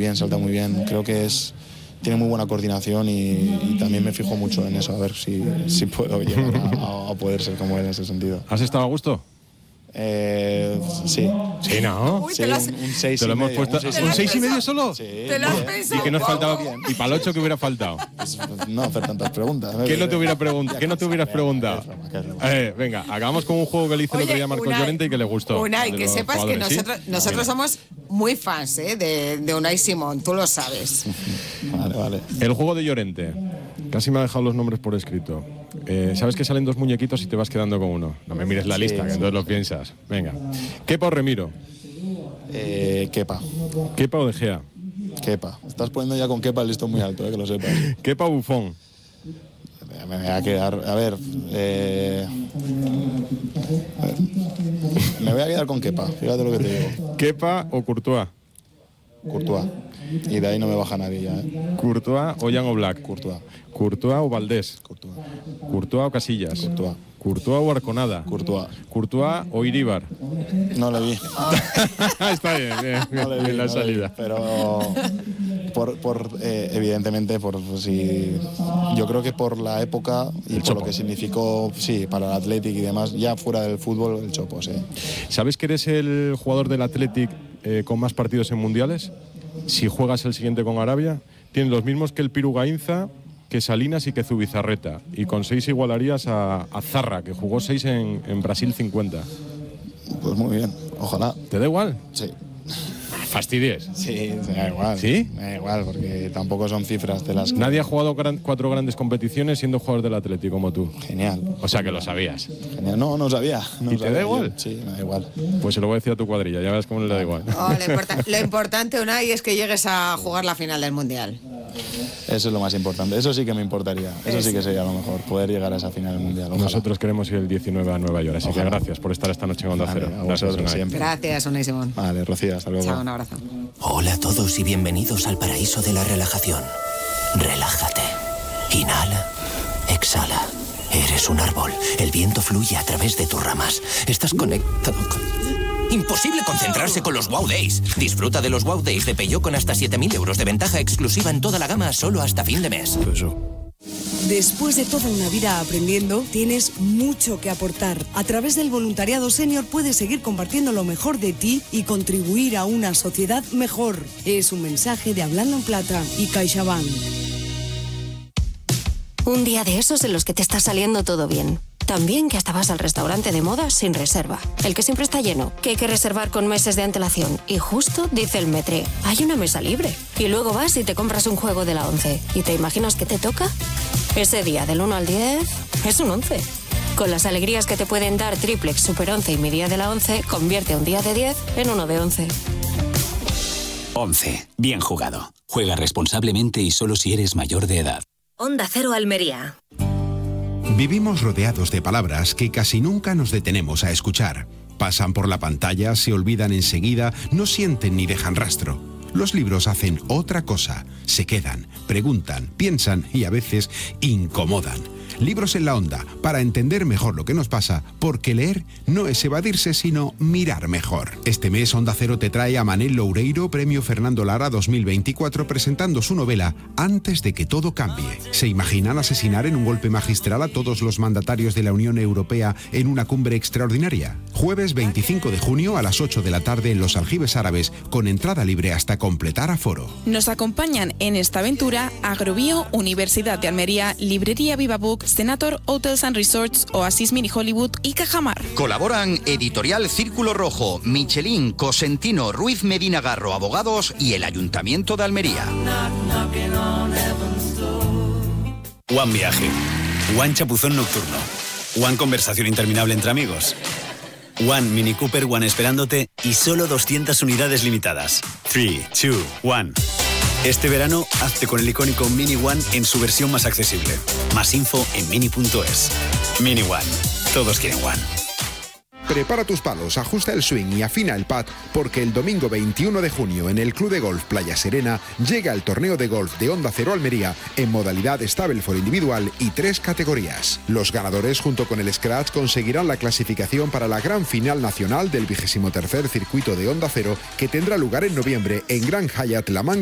bien, salta muy bien. Creo que tiene muy buena coordinación y también me fijo mucho en eso, a ver si puedo llegar a poder ser como él en ese sentido. ¿Has estado a gusto? Sí. Sí, ¿no? Sí, un 6 te lo hemos puesto. ¿Un 6,5 solo? Sí. ¿Te lo has pensado? ¿Y qué nos faltaba? ¿Y para el 8 qué hubiera faltado? Pues, no hacer tantas preguntas. ¿Qué no te hubieras preguntado? Venga, acabamos con un juego que le hizo el otro día Marcos Llorente y que le gustó. Unai, que sepas que nosotros ¿sí? somos muy fans de Unai Simón, tú lo sabes. Vale. El juego de Llorente. Casi me ha dejado los nombres por escrito. Sabes que salen 2 muñequitos y te vas quedando con uno. No me mires la lista, que entonces lo piensas. Venga. ¿Kepa o Remiro? Kepa. ¿Kepa o De Gea? Kepa. Estás poniendo ya con Kepa el listón muy alto, que lo sepas. ¿Kepa o Buffon? Me voy a quedar... A ver... me voy a quedar con Kepa, fíjate lo que te digo. ¿Kepa o Courtois? Courtois. Y de ahí no me baja nadie ya, ¿Courtois o Jan Oblak? Courtois. ¿Courtois o Valdés? Courtois. ¿Courtois o Casillas? Courtois. ¿Courtois o Arconada? Courtois. ¿Courtois o Iríbar? No le vi. Está bien, No le vi, bien la salida. Pero evidentemente, yo creo que por la época y por lo que significó, sí, para el Athletic y demás, ya fuera del fútbol, el Chopo, sí. ¿Sabes que eres el jugador del Athletic con más partidos en mundiales? Si juegas el siguiente con Arabia, tienes los mismos que el Piru Gainza, que Salinas y que Zubizarreta. Y con 6 igualarías a Zarra, que jugó 6 en Brasil 50. Pues muy bien, ojalá. ¿Te da igual? Sí. Fastidies. Sí, me da igual. ¿Sí? Me da igual, porque tampoco son cifras de las que... Nadie ha jugado 4 grandes competiciones siendo jugador del Atlético como tú. Genial. O sea que lo sabías. Genial. No sabía. ¿Y te da igual? Sí, me da igual. Pues se lo voy a decir a tu cuadrilla, ya verás cómo le da igual. Lo importante, Unai, es que llegues a jugar la final del Mundial. Eso es lo más importante. Eso sí que me importaría. Eso sí que sería lo mejor, poder llegar a esa final del Mundial. Ojalá. Nosotros queremos ir el 19 a Nueva York, así que gracias por estar esta noche en Onda Cero. A vosotros siempre. Gracias, Unai Simón. Vale, Rocío, hasta luego. Chao, un abrazo. Hola a todos y bienvenidos al paraíso de la relajación. Relájate. Inhala. Exhala. Eres un árbol. El viento fluye a través de tus ramas. Estás conectado con... Imposible concentrarse con los Wow Days. Disfruta de los Wow Days de Peugeot con hasta 7.000 euros de ventaja exclusiva en toda la gama solo hasta fin de mes. Después de toda una vida aprendiendo, tienes mucho que aportar. A través del voluntariado senior puedes seguir compartiendo lo mejor de ti y contribuir a una sociedad mejor. Es un mensaje de Hablando en Plata y CaixaBank. Un día de esos en los que te está saliendo todo bien. También que hasta vas al restaurante de moda sin reserva. El que siempre está lleno, que hay que reservar con meses de antelación. Y justo dice el Metre, hay una mesa libre. Y luego vas y te compras un juego de la 11. ¿Y te imaginas que te toca? Ese día del 1 al 10 es un 11. Con las alegrías que te pueden dar Triplex, Super 11 y mi día de la 11, convierte un día de 10 en uno de 11. 11. Bien jugado. Juega responsablemente y solo si eres mayor de edad. Onda Cero Almería. Vivimos rodeados de palabras que casi nunca nos detenemos a escuchar. Pasan por la pantalla, se olvidan enseguida, no sienten ni dejan rastro. Los libros hacen otra cosa. Se quedan, preguntan, piensan y a veces incomodan. Libros en la Onda, para entender mejor lo que nos pasa, porque leer no es evadirse, sino mirar mejor. Este mes Onda Cero te trae a Manel Loureiro, Premio Fernando Lara 2024, presentando su novela Antes de que todo cambie. ¿Se imaginan asesinar en un golpe magistral a todos los mandatarios de la Unión Europea en una cumbre extraordinaria? Jueves 25 de junio a las 8 de la tarde en Los Aljibes Árabes, con entrada libre hasta completar aforo. Nos acompañan en esta aventura Agrobio, Universidad de Almería, Librería Viva Book, Senator Hotels and Resorts, Oasis Mini Hollywood y Cajamar. Colaboran Editorial Círculo Rojo, Michelin, Cosentino, Ruiz Medina Garro Abogados y el Ayuntamiento de Almería. One Viaje. One Chapuzón Nocturno. One Conversación Interminable entre amigos. One Mini Cooper One esperándote y solo 200 unidades limitadas. 3, 2, 1. Este verano, hazte con el icónico Mini One en su versión más accesible. Más info en mini.es. Mini One. Todos quieren One. Prepara tus palos, ajusta el swing y afina el pad, porque el domingo 21 de junio en el Club de Golf Playa Serena llega el torneo de golf de Onda Cero Almería en modalidad Stableford individual y 3 categorías. Los ganadores junto con el Scratch conseguirán la clasificación para la gran final nacional del 23º circuito de Onda Cero, que tendrá lugar en noviembre en Gran Hyatt La Manga